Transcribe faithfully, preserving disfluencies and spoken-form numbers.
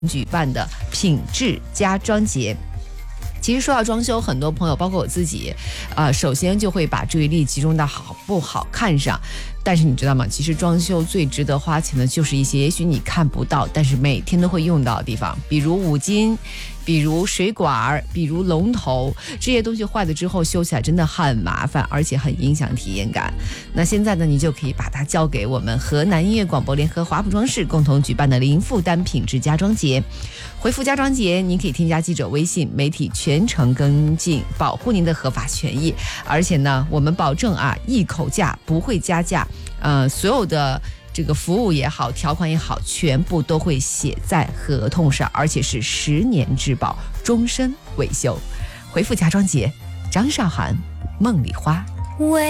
举办的品质家装节。其实说到装修，很多朋友包括我自己，呃，首先就会把注意力集中到好不好看上。但是你知道吗？其实装修最值得花钱的就是一些也许你看不到，但是每天都会用到的地方，比如五金，比如水管，比如龙头，这些东西坏了之后修起来真的很麻烦，而且很影响体验感。那现在呢，你就可以把它交给我们河南音乐广播联合华普装饰共同举办的零负担品质家装节。回复家装节，您可以添加记者微信，媒体全程跟进，保护您的合法权益。而且呢，我们保证啊，一口价不会加价，呃，所有的这个服务也好，条款也好，全部都会写在合同上，而且是十年质保，终身维修。回复家装节，张韶涵，梦里花。